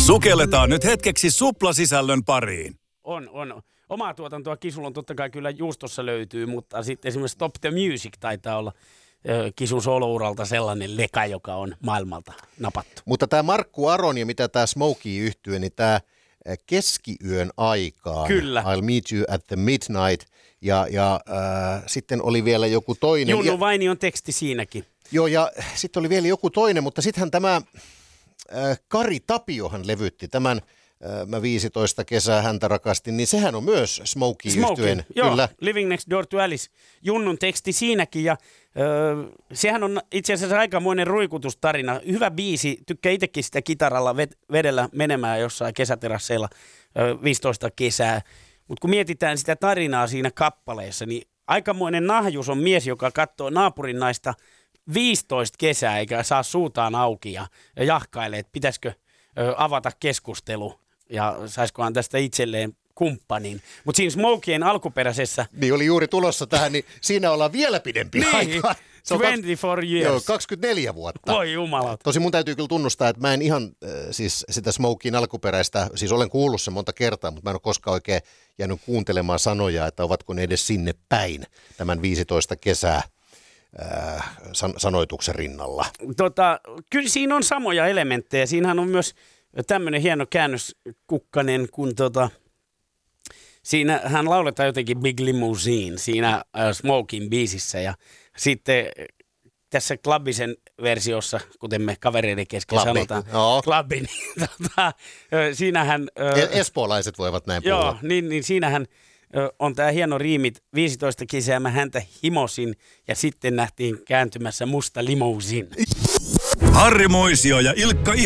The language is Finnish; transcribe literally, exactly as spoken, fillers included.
Sukelletaan nyt hetkeksi suplasisällön pariin. On, on. Omaa tuotantoa Kisulla on totta kai kyllä juustossa löytyy, mutta sitten esimerkiksi Stop the Music taitaa olla ö, Kisun solouralta sellainen leka, joka on maailmalta napattu. Mutta tämä Markku Aron ja mitä tämä Smokey-yhtye, niin tämä keskiyön aikaan. Kyllä. I'll meet you at the midnight. Ja, ja äh, sitten oli vielä joku toinen. Junnu ja, Vainion teksti siinäkin. Joo, ja sitten oli vielä joku toinen, mutta sittenhän tämä äh, Kari Tapiohan levytti tämän äh, Mä viisitoista kesää häntä rakastin, niin sehän on myös Smokey-yhtyeen. Joo, Kyllä. Living Next Door to Alice. Junnun teksti siinäkin ja öö, sehän on itse asiassa aikamoinen ruikutustarina. Hyvä biisi, tykkää itsekin sitä kitaralla vedellä menemään jossain kesäterasseilla öö, viisitoista kesää. Mutta kun mietitään sitä tarinaa siinä kappaleessa, niin aikamoinen nahjus on mies, joka katsoo naapurin naista viisitoista kesää eikä saa suutaan auki ja, ja jahkailee, että pitäisikö ö, avata keskustelu ja saisikohan tästä itselleen kumppanin. Mutta siinä Smokien alkuperäisessä... Niin oli juuri tulossa tähän, niin siinä ollaan vielä pidempi niin, aikaa. kaksikymmentäneljä years. Joo, kaksikymmentäneljä vuotta. Voi jumala. Tosi mun täytyy kyllä tunnustaa, että mä en ihan äh, siis sitä Smokien alkuperäistä, siis olen kuullut sen monta kertaa, mutta mä en ole koskaan oikein jäänyt kuuntelemaan sanoja, että ovatko ne edes sinne päin tämän viisitoista kesää äh, san- sanoituksen rinnalla. Tota, kyllä siinä on samoja elementtejä. Siinähän on myös tämmöinen hieno käännöskukkanen, kun tota, siinä hän lauletaan jotenkin Big Limousine siinä äh, Smokin biisissä ja sitten tässä Clubbisen versiossa, kuten me kavereiden kesken Clubbi. sanotaan, Joo. Clubbi, niin tota, siinähän... E- Espoolaiset voivat näin joo, puhua. niin, niin siinähän on tämä hieno riimit, viisitoista kesää mä häntä himosin ja sitten nähtiin kääntymässä musta limousin. Harri Moisio ja Ilkka